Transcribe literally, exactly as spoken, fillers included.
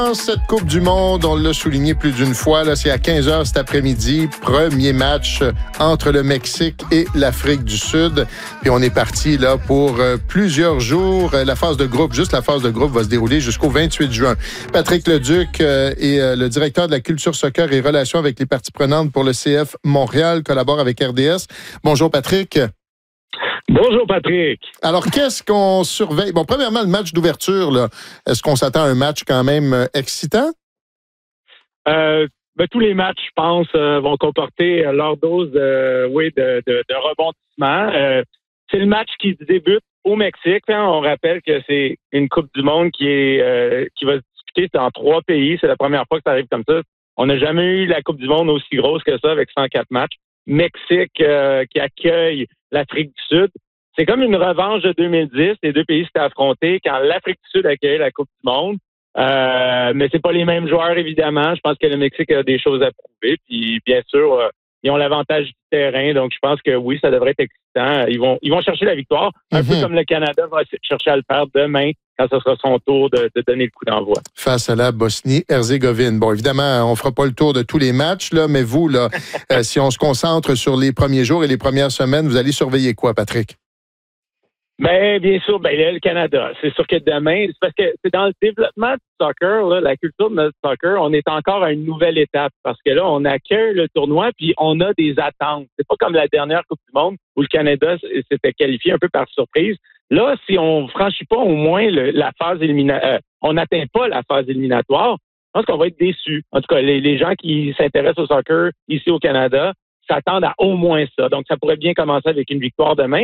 Cette Coupe du Monde, on l'a souligné plus d'une fois, là, c'est à quinze heures cet après-midi, premier match entre le Mexique et l'Afrique du Sud. Puis on est parti là pour euh, plusieurs jours. La phase de groupe, juste la phase de groupe va se dérouler jusqu'au vingt-huit juin. Patrick Leduc euh, est euh, le directeur de la culture soccer et relations avec les parties prenantes pour le C F Montréal, collabore avec R D S. Bonjour Patrick. Bonjour Patrick. Alors, qu'est-ce qu'on surveille? Bon, premièrement, le match d'ouverture, là, est-ce qu'on s'attend à un match quand même euh, excitant? Euh, ben, tous les matchs, je pense, euh, vont comporter leur dose euh, oui, de, de, de rebondissement. Euh, c'est le match qui débute au Mexique. Hein. On rappelle que c'est une Coupe du Monde qui est euh, qui va se disputer dans trois pays. C'est la première fois que ça arrive comme ça. On n'a jamais eu la Coupe du Monde aussi grosse que ça avec cent quatre matchs. Mexique euh, qui accueille l'Afrique du Sud. C'est comme une revanche de deux mille dix. Les deux pays s'étaient affrontés quand l'Afrique du Sud accueillait la Coupe du Monde. Euh, mais c'est pas les mêmes joueurs, évidemment. Je pense que le Mexique a des choses à prouver. Puis, bien sûr, euh, ils ont l'avantage du terrain. Donc, je pense que oui, ça devrait être excitant. Ils vont, ils vont chercher la victoire. Un mm-hmm. peu comme le Canada va chercher à le faire demain quand ce sera son tour de, de donner le coup d'envoi. Face à la Bosnie-Herzégovine. Bon, évidemment, on fera pas le tour de tous les matchs, là, mais vous, là, euh, si on se concentre sur les premiers jours et les premières semaines, vous allez surveiller quoi, Patrick? Ben, bien sûr, ben là, le Canada. C'est sûr que demain, c'est parce que c'est dans le développement du soccer, là, la culture de notre soccer, on est encore à une nouvelle étape parce que là, on accueille le tournoi puis on a des attentes. C'est pas comme la dernière Coupe du Monde où le Canada s'était qualifié un peu par surprise. Là, si on franchit pas au moins le, la phase éliminatoire, euh, on n'atteint pas la phase éliminatoire, je pense qu'on va être déçus. En tout cas, les, les gens qui s'intéressent au soccer ici au Canada s'attendent à au moins ça. Donc, ça pourrait bien commencer avec une victoire demain.